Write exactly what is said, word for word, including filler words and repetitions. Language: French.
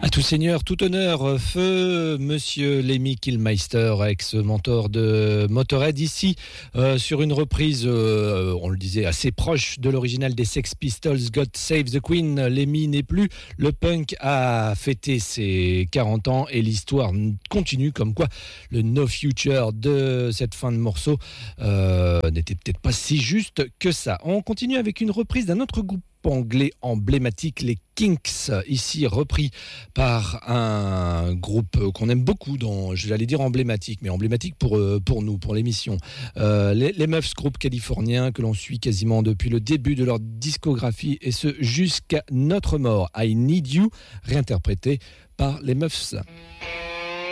À tout seigneur, tout honneur, feu Monsieur Lemmy Kilmister, ex-mentor de Motorhead, ici euh, sur une reprise, euh, on le disait, assez proche de l'original des Sex Pistols, God Save the Queen. Lemmy n'est plus, le punk a fêté ses quarante ans et l'histoire continue, comme quoi le No Future de cette fin de morceau euh, n'était peut-être pas si juste que ça. On continue avec une reprise d'un autre groupe anglais emblématique, les Kinks, ici repris par un groupe qu'on aime beaucoup, dans, j'allais dire emblématique, mais emblématique pour, pour nous, pour l'émission. Euh, les, les Muffs, groupe californien que l'on suit quasiment depuis le début de leur discographie, et ce jusqu'à notre mort. I Need You, réinterprété par les Muffs.